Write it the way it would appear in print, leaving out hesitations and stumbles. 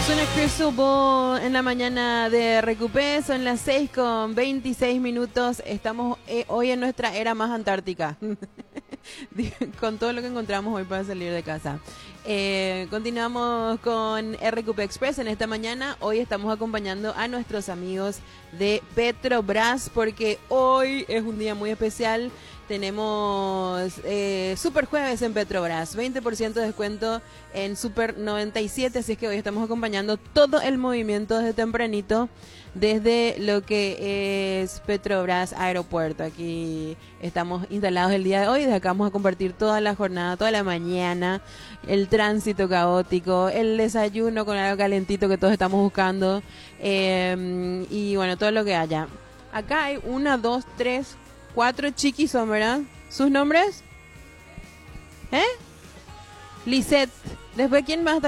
Suena Crucible en la mañana de Recupé, son las 6:26. Estamos hoy en nuestra era más antártica, con todo lo que encontramos hoy para salir de casa. Continuamos con RQP Express en esta mañana. Hoy estamos acompañando a nuestros amigos de Petrobras porque hoy es un día muy especial. Tenemos Super Jueves en Petrobras, 20% de descuento en Super 97, así es que hoy estamos acompañando todo el movimiento desde tempranito, desde lo que es Petrobras Aeropuerto. Aquí estamos instalados el día de hoy, desde acá vamos a compartir toda la jornada, toda la mañana, el tránsito caótico, el desayuno con algo calentito que todos estamos buscando, y bueno, todo lo que haya. Acá hay 1, 2, 3, 4 chiquis son, ¿verdad? ¿Sus nombres? Lisette. Después, ¿quién más está?